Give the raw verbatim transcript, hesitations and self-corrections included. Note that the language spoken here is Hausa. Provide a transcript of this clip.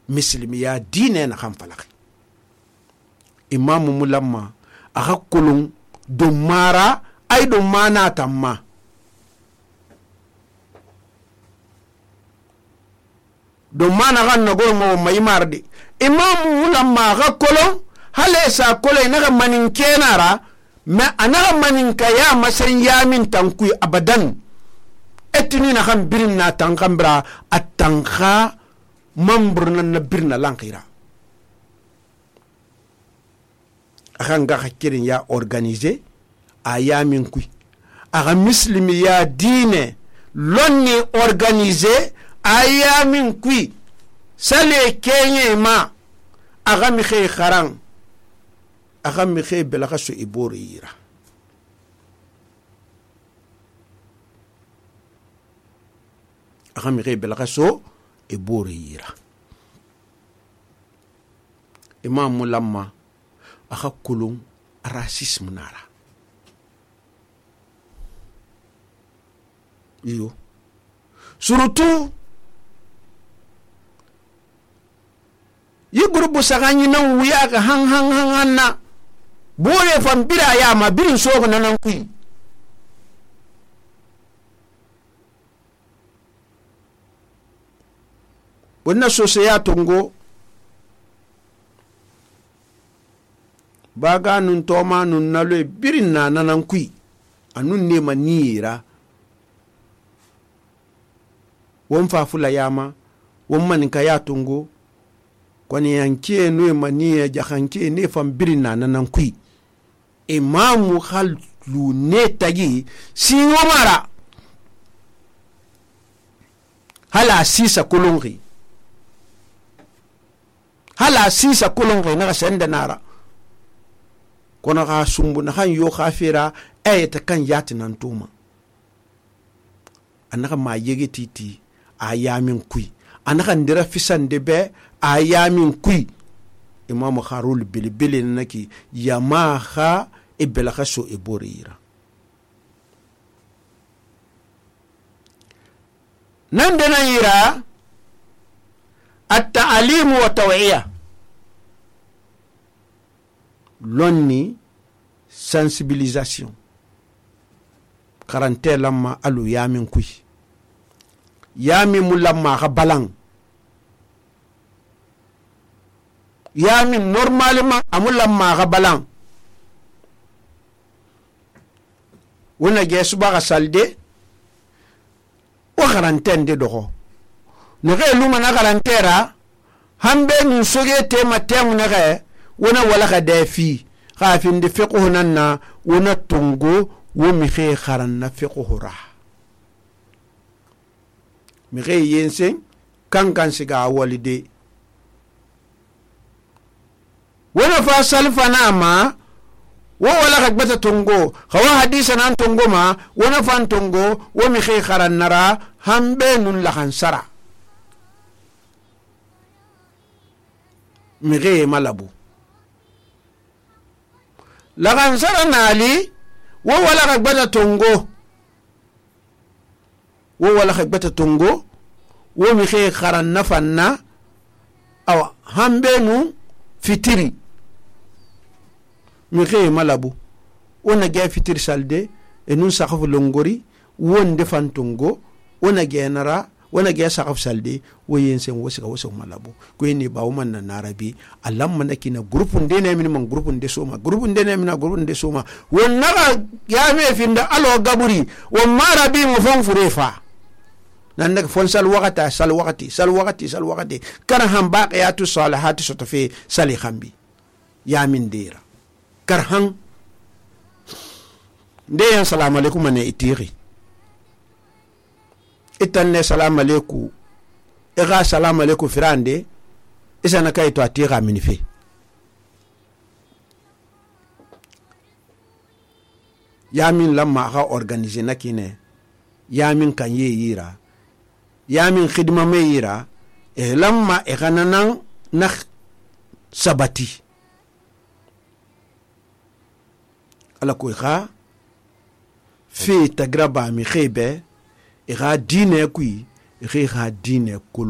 misilimiya diine na kan falaki imamu mulamma aka kulun don mara ai don mana tamma don mana kan na goro mo mai mardi imamu mulamma aka kolon hale sa kolai na manin kenara ma anaga manin kaya masan yamin tankui abadan etini na kan birin na tankambra atanka mambruna na birna lankira akan ga hakirin ya organize a yamin kui aka muslimi ya dine lonni organize a yamin kui sale kenye ma aka mi khay kharan aka mi khay belaka su ibori yira aka mi khay belaka su ibori yira imam mulamma aka kulun racisme nara iyo surtout yi grupu saganyi nan wuya ka han han han han na bore fan bira ya ma birin so na nan kui wannan sosai ya tungo baga nun toma nun nalo birin na nan kui anun ne manira won fa fula yama won man ka ya tungo kwani yanke no maniya jahanke ne fam birin na nan kui imamu khalu ne tagi si wamara hala sisa kulungi hala sisa kulungi na senda nara kono ka sumbu na kan yo khafira ayata kan yati nan tuma anaka ma yege titi ayamin kui anaka ndira fisan debe ayamin kui imamu kharul bilibili naki yamaha ibelaka so iborira nandana yira at-ta'lim wa taw'iya lonni sensibilisation karante lamma alu yamin kui yamin mulamma ka balang yamin normalement amulamma ka balang wona gesu ba ka salde o karantende doho ne re luma na karantera hambe ni soge tema temu ne re wona wala ka dafi khafin de fiqhu nanna wona tungo wo mi khe kharan na fiqhu ra mi khe yensen kan kan siga walide wona fa salfana ma wo wala ka bata tungo khawa hadisa nan tungo ma wona fan tungo wo mi khe kharan nara hambe nun la khansara mi khe malabu lagan sara nali wo wala ka gbata tongo wo wala ka gbata tongo wo mi khe kharan nafanna aw hambenu fitiri mi khe malabu ona ge fitiri salde e nun sakhafu longori wonde fantongo ona ge nara wona ge sakaf salde wo yensen wosika woso malabu ko ni bawman na narabi allam manaki na groupe ndene min man groupe nde soma groupe ndene min na groupe nde soma wonna ya me finda alo gaburi wo marabi mo fon furefa nan nak fon sal waqata sal waqati sal waqati sal waqati kana ham baqiyatu salihati sotafi sali khambi ya min dira karhan de assalamu alaikum ne itiri itanne salamu alaikum ega salamu alaikum firande isana kai to atira minife yamin lamma ga organiser nakine yamin kan ye yira yamin khidma me yira e lamma e kananan nak sabati ala ko kha fi tagraba mi khebe ira dine kui ira dine kulu